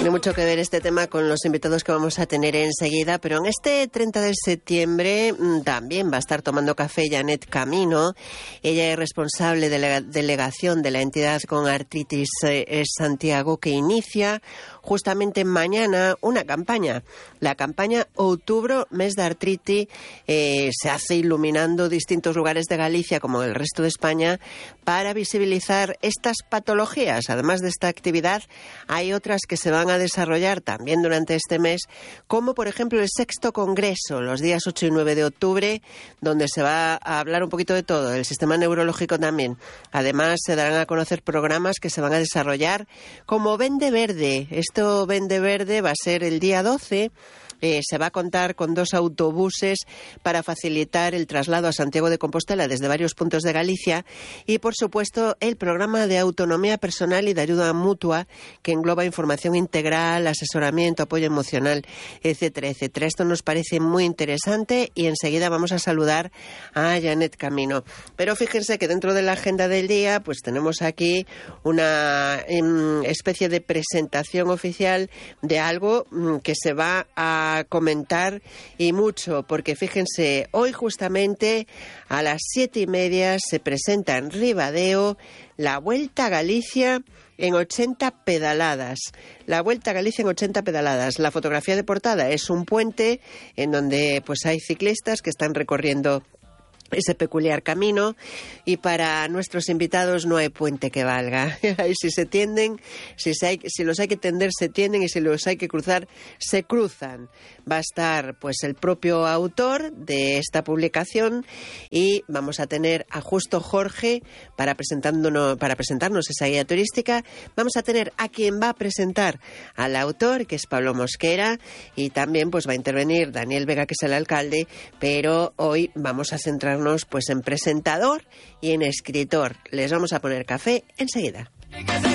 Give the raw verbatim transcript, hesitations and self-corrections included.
Tiene mucho que ver este tema con los invitados que vamos a tener enseguida, pero en este treinta de septiembre también va a estar tomando café Janet Camino. Ella es responsable de la delegación de la entidad con artritis eh, Santiago, que inicia justamente mañana una campaña. La campaña Outubro, mes de artritis, eh, se hace iluminando distintos lugares de Galicia, como el resto de España, para visibilizar estas patologías. Además de esta actividad, hay otras que se van a desarrollar también durante este mes, como por ejemplo el sexto congreso, los días ocho y nueve de octubre, donde se va a hablar un poquito de todo, del sistema neurológico también. Además, se darán a conocer programas que se van a desarrollar, como Vende Verde. Esto Vende Verde va a ser el día doce. Eh, se va a contar con dos autobuses para facilitar el traslado a Santiago de Compostela desde varios puntos de Galicia y, por supuesto, el programa de autonomía personal y de ayuda mutua, que engloba información integral, asesoramiento, apoyo emocional, etcétera, etcétera. Esto nos parece muy interesante y enseguida vamos a saludar a Janet Camino. Pero fíjense que dentro de la agenda del día pues tenemos aquí una um, especie de presentación oficial de algo um, que se va a comentar y mucho, porque fíjense, hoy justamente a las siete y media se presenta en Ribadeo la Vuelta a Galicia en ochenta pedaladas. La Vuelta a Galicia en ochenta pedaladas. La fotografía de portada es un puente en donde pues hay ciclistas que están recorriendo ese peculiar camino, y para nuestros invitados no hay puente que valga. Si se tienden, si, se hay, si los hay que tender, se tienden, y si los hay que cruzar, se cruzan. Va a estar pues el propio autor de esta publicación, y vamos a tener a Justo Jorge para, presentándonos, para presentarnos esa guía turística. Vamos a tener a quien va a presentar al autor, que es Pablo Mosquera, y también pues va a intervenir Daniel Vega, que es el alcalde, pero hoy vamos a centrarnos pues en presentador y en escritor. Les vamos a poner café enseguida.